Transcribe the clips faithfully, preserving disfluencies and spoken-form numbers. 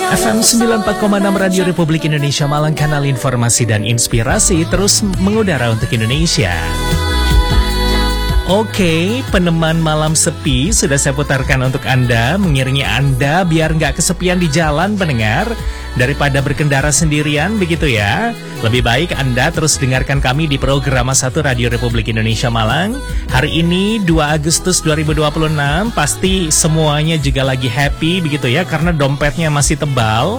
F M sembilan puluh empat koma enam Radio Republik Indonesia Malang, kanal informasi dan inspirasi terus mengudara untuk Indonesia. Oke, peneman malam sepi sudah saya putarkan untuk Anda, mengiringi Anda biar nggak kesepian di jalan pendengar. Daripada berkendara sendirian begitu ya, lebih baik Anda terus dengarkan kami di program satu Radio Republik Indonesia Malang. Hari ini dua Agustus dua ribu dua puluh enam, pasti semuanya juga lagi happy begitu ya, karena dompetnya masih tebal.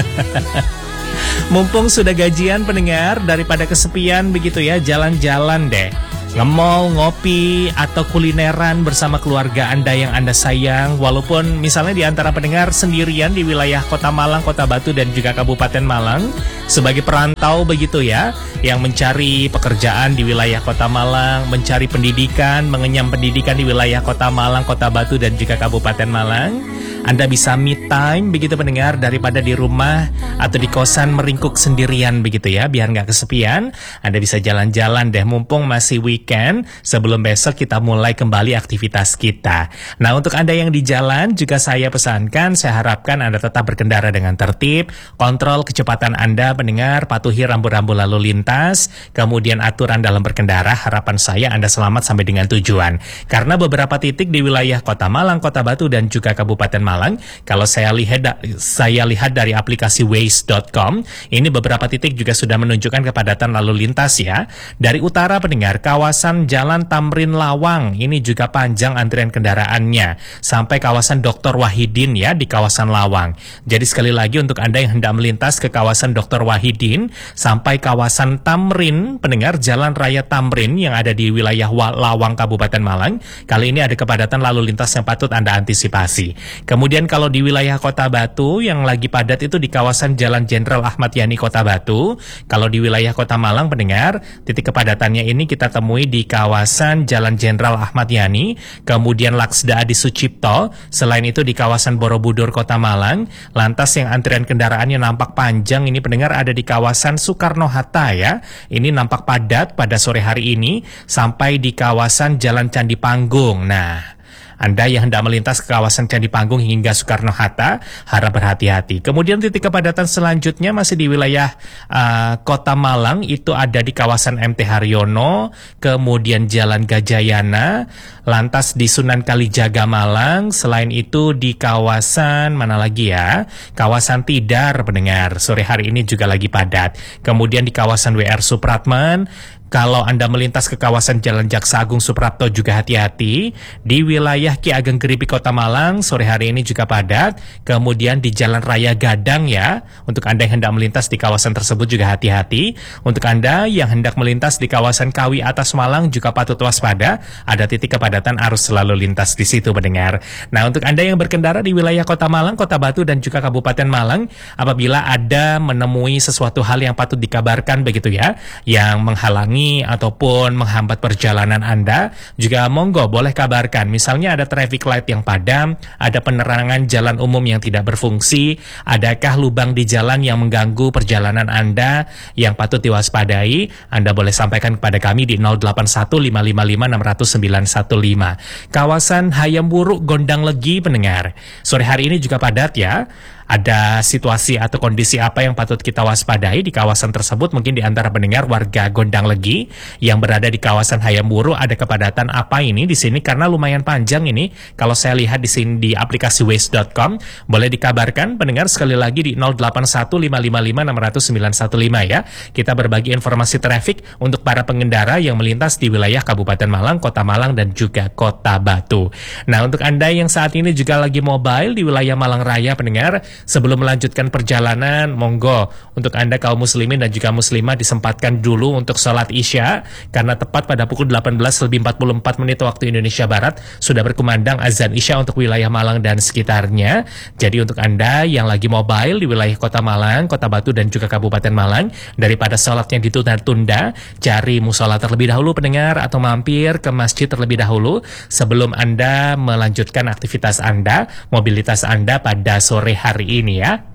Mumpung sudah gajian pendengar, daripada kesepian begitu ya, jalan-jalan deh. Nge-mall, ngopi, atau kulineran bersama keluarga Anda yang Anda sayang. Walaupun misalnya di antara pendengar sendirian di wilayah Kota Malang, Kota Batu, dan juga Kabupaten Malang, sebagai perantau begitu ya, yang mencari pekerjaan di wilayah Kota Malang, mencari pendidikan, mengenyam pendidikan di wilayah Kota Malang, Kota Batu, dan juga Kabupaten Malang. Anda bisa me time begitu pendengar, daripada di rumah atau di kosan meringkuk sendirian begitu ya, biar nggak kesepian. Anda bisa jalan-jalan deh, mumpung masih weekend, sebelum besok kita mulai kembali aktivitas kita. Nah, untuk Anda yang di jalan juga saya pesankan, saya harapkan Anda tetap berkendara dengan tertib, kontrol kecepatan Anda pendengar, patuhi rambu-rambu lalu lintas, kemudian aturan dalam berkendara. Harapan saya Anda selamat sampai dengan tujuan. Karena beberapa titik di wilayah Kota Malang, Kota Batu, dan juga Kabupaten Malang, kalau saya lihat saya lihat dari aplikasi waze dot com, ini beberapa titik juga sudah menunjukkan kepadatan lalu lintas ya. Dari utara pendengar, kawasan Jalan Tamrin Lawang ini juga panjang antrian kendaraannya sampai kawasan Doktor Wahidin ya, di kawasan Lawang. Jadi sekali lagi untuk Anda yang hendak melintas ke kawasan Doktor Wahidin sampai kawasan Tamrin pendengar, Jalan Raya Tamrin yang ada di wilayah Lawang Kabupaten Malang, kali ini ada kepadatan lalu lintas yang patut Anda antisipasi. Kemudian kalau di wilayah Kota Batu yang lagi padat itu di kawasan Jalan Jenderal Ahmad Yani Kota Batu. Kalau di wilayah Kota Malang pendengar, titik kepadatannya ini kita temui di kawasan Jalan Jenderal Ahmad Yani, kemudian Laksda Adi Sucipto, selain itu di kawasan Borobudur Kota Malang. Lantas yang antrian kendaraannya nampak panjang ini pendengar ada di kawasan Soekarno-Hatta ya. Ini nampak padat pada sore hari ini sampai di kawasan Jalan Candi Panggung. Nah, Anda yang hendak melintas ke kawasan Candi Panggung hingga Soekarno-Hatta, harap berhati-hati. Kemudian titik kepadatan selanjutnya masih di wilayah uh, Kota Malang, itu ada di kawasan M T Haryono, kemudian Jalan Gajayana, lantas di Sunan Kalijaga Malang, selain itu di kawasan mana lagi ya? Kawasan Tidar pendengar, sore hari ini juga lagi padat. Kemudian di kawasan W R Supratman. Kalau Anda melintas ke kawasan Jalan Jaksa Agung Suprapto juga hati-hati. Di wilayah Ki Ageng Geripi Kota Malang, sore hari ini juga padat. Kemudian di Jalan Raya Gadang ya, untuk Anda yang hendak melintas di kawasan tersebut juga hati-hati. Untuk Anda yang hendak melintas di kawasan Kawi Atas Malang juga patut waspada. Ada titik kepadatan arus lalu lintas di situ pendengar. Nah, untuk Anda yang berkendara di wilayah Kota Malang, Kota Batu, dan juga Kabupaten Malang, apabila ada menemui sesuatu hal yang patut dikabarkan begitu ya, yang menghalangi ataupun menghambat perjalanan Anda, juga monggo boleh kabarkan. Misalnya ada traffic light yang padam, ada penerangan jalan umum yang tidak berfungsi, adakah lubang di jalan yang mengganggu perjalanan Anda yang patut diwaspadai, Anda boleh sampaikan kepada kami di nol delapan satu lima lima lima enam nol nol sembilan satu lima. Kawasan Hayam Wuruk Gondang Legi pendengar, sore hari ini juga padat ya. Ada situasi atau kondisi apa yang patut kita waspadai di kawasan tersebut? Mungkin di antara pendengar warga Gondang Legi yang berada di kawasan Hayam Wuruk, ada kepadatan apa ini di sini? Karena lumayan panjang ini. Kalau saya lihat di sini di aplikasi waze dot com, boleh dikabarkan pendengar sekali lagi di nol delapan satu lima lima lima enam nol nol sembilan satu lima ya. Kita berbagi informasi trafik untuk para pengendara yang melintas di wilayah Kabupaten Malang, Kota Malang, dan juga Kota Batu. Nah, untuk Anda yang saat ini juga lagi mobile di wilayah Malang Raya pendengar, sebelum melanjutkan perjalanan, monggo untuk Anda kaum muslimin dan juga muslimah disempatkan dulu untuk sholat isya, karena tepat pada pukul delapan belas lebih empat puluh empat menit waktu Indonesia Barat sudah berkumandang azan isya untuk wilayah Malang dan sekitarnya. Jadi untuk Anda yang lagi mobile di wilayah Kota Malang, Kota Batu, dan juga Kabupaten Malang, daripada sholatnya ditunda-tunda, cari musola terlebih dahulu pendengar, atau mampir ke masjid terlebih dahulu sebelum Anda melanjutkan aktivitas Anda, mobilitas Anda pada sore hari ini ya.